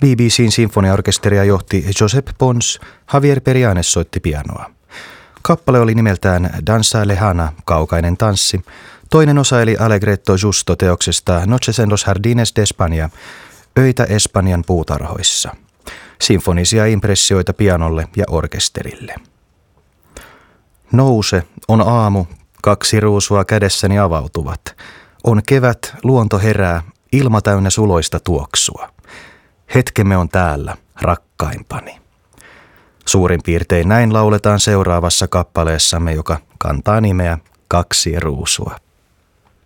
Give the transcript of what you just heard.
BBC:n sinfoniaorkesteria johti Josep Pons, Javier Perianes soitti pianoa. Kappale oli nimeltään Danza Lejana, kaukainen tanssi. Toinen osa eli Allegretto Justo teoksesta Noches en los Jardines de España, öitä Espanjan puutarhoissa. Sinfonisia impressioita pianolle ja orkesterille. Nouse, on aamu, 2 ruusua kädessäni avautuvat. On kevät, luonto herää, ilma täynnä suloista tuoksua. Hetkemme on täällä, rakkaimpani. Suurin piirtein näin lauletaan seuraavassa kappaleessamme, joka kantaa nimeä 2 ruusua.